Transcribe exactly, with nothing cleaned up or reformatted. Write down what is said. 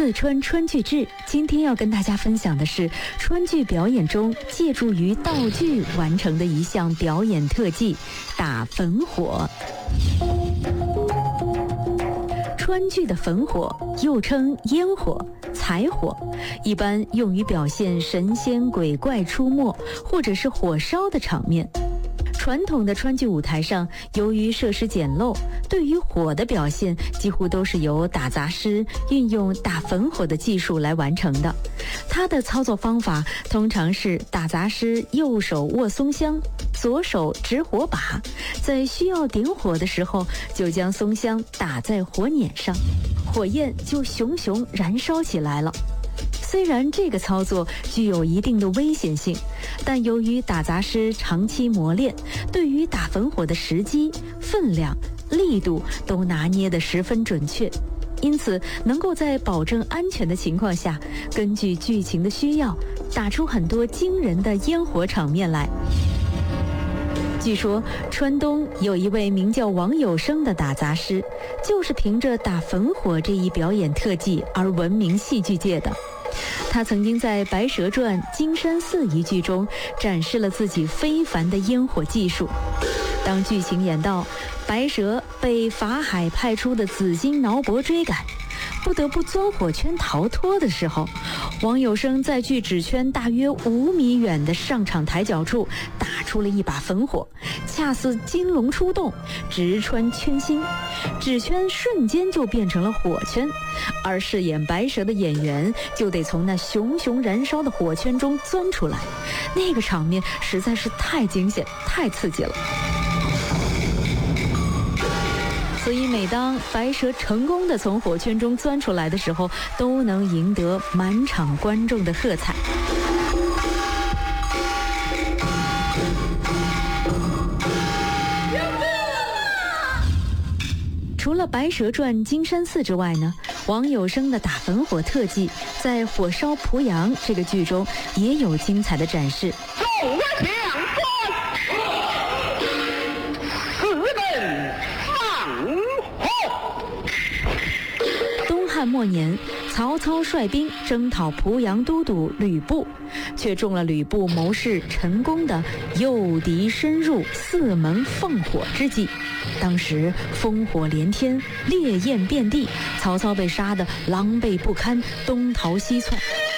四川川剧志，今天要跟大家分享的是川剧表演中借助于道具完成的一项表演特技——打焚火。川剧的焚火又称烟火、财火，一般用于表现神仙鬼怪出没或者是火烧的场面。传统的川剧舞台上，由于设施简陋，对于火的表现几乎都是由打杂师运用打焚火的技术来完成的。它的操作方法通常是打杂师右手握松香，左手执火把，在需要点火的时候，就将松香打在火捻上，火焰就熊熊燃烧起来了。虽然这个操作具有一定的危险性，但由于打杂师长期磨练，对于打焚火的时机、分量、力度都拿捏得十分准确，因此能够在保证安全的情况下，根据剧情的需要，打出很多惊人的烟火场面来。据说川东有一位名叫王有生的打杂师，就是凭着打焚火这一表演特技而闻名戏剧界的。他曾经在《白蛇传·金山寺》一剧中展示了自己非凡的烟火技术。当剧情演到白蛇被法海派出的紫金挠脖追赶，不得不钻火圈逃脱的时候，王有生在距纸圈大约五米远的上场台脚处打出了一把焚火，恰似金龙出洞，直穿圈心，纸圈瞬间就变成了火圈，而饰演白蛇的演员就得从那熊熊燃烧的火圈中钻出来。那个场面实在是太惊险、太刺激了。所以每当白蛇成功地从火圈中钻出来的时候，都能赢得满场观众的喝彩。除了《白蛇传·金山寺》之外呢，王有生的打焚火特技在《火烧濮阳》这个剧中也有精彩的展示。汉末年，曹操率兵征讨濮阳都督吕布，却中了吕布谋士陈宫的诱敌深入四门放火之计。当时烽火连天，烈焰遍地，曹操被杀得狼狈不堪，东逃西窜。